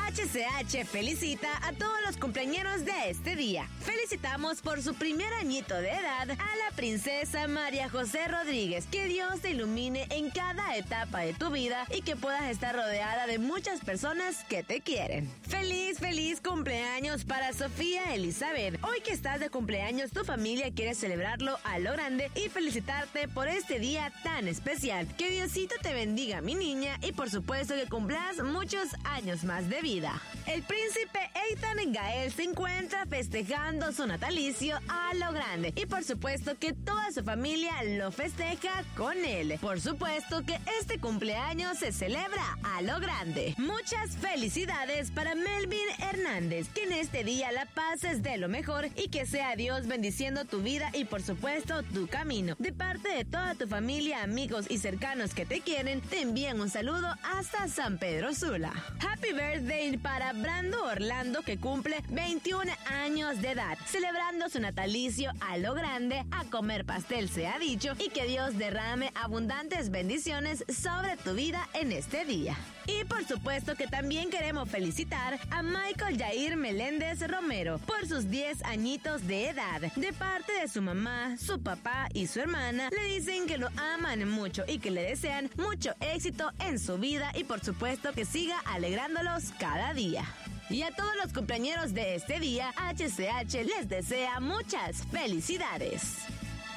HCH felicita a todos los cumpleañeros de este día. Felicitamos por su primer añito de edad a la princesa María José Rodríguez. Que Dios te ilumine en cada etapa de tu vida y que puedas estar rodeada de muchas personas que te quieren. Feliz cumpleaños para Sofía Elizabeth. Hoy que estás de cumpleaños, tu familia quiere celebrarlo a lo grande y felicitarte por este día tan especial. Que Diosito te bendiga, mi niña, y por supuesto que cumplas muchos años más de vida. El príncipe Ethan Gael se encuentra festejando su natalicio a lo grande y por supuesto que toda su familia lo festeja con él. Por supuesto que este cumpleaños se celebra a lo grande. Muchas felicidades para Melvin Hernández, que en este día la pases de lo mejor y que sea Dios bendiciendo tu vida y por supuesto tu camino. De parte de toda tu familia, amigos y cercanos que te quieren, te envían un saludo hasta San Pedro Sula. Happy birthday para Brando Orlando, que cumple 21 años de edad, celebrando su natalicio a lo grande. A comer pastel se ha dicho, y que Dios derrame abundantes bendiciones sobre tu vida en este día. Y por supuesto que también queremos felicitar a Michael Jair Meléndez Romero por sus 10 añitos de edad. De parte de su mamá, su papá y su hermana, le dicen que lo aman mucho y que le desean mucho éxito en su vida y por supuesto que siga alegrándolos cada día. Y a todos los cumpleañeros de este día, HCH les desea muchas felicidades.